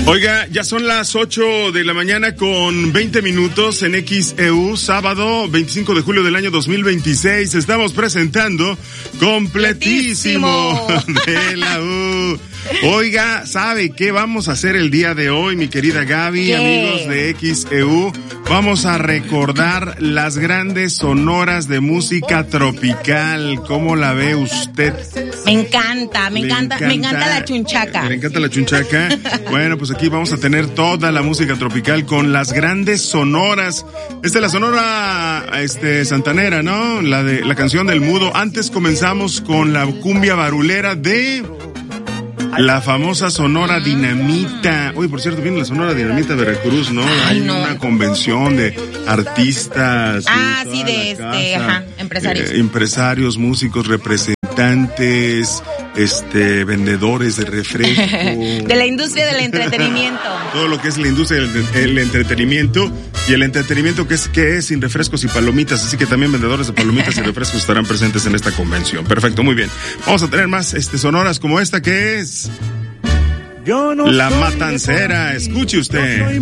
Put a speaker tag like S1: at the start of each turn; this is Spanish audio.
S1: Oiga, ya son las 8 de la mañana con 20 minutos en XEU, sábado 25 de julio del año 2026. Estamos presentando Completísimo de la U. Oiga, ¿sabe qué vamos a hacer el día de hoy, mi querida Gaby? ¿Qué? Amigos de XEU, vamos a recordar las grandes sonoras de música tropical. ¿Cómo la ve usted?
S2: Me encanta la chunchaca.
S1: ¿Le encanta la chunchaca? Bueno, pues aquí vamos a tener toda la música tropical con las grandes sonoras. Esta es la sonora santanera, ¿no? La canción del mudo. Antes comenzamos con la cumbia barulera de la famosa Sonora Dinamita. Oye, por cierto, viene la Sonora Dinamita de Veracruz, ¿no? Hay una convención de artistas.
S2: Sí, empresarios.
S1: Empresarios, músicos, representantes, vendedores de refresco.
S2: De la industria del entretenimiento.
S1: Todo lo que es la industria del entretenimiento. Y el entretenimiento que es sin refrescos y palomitas. Así que también vendedores de palomitas y refrescos estarán presentes en esta convención. Perfecto, muy bien. Vamos a tener más sonoras como esta que es La Matancera. Escuche usted.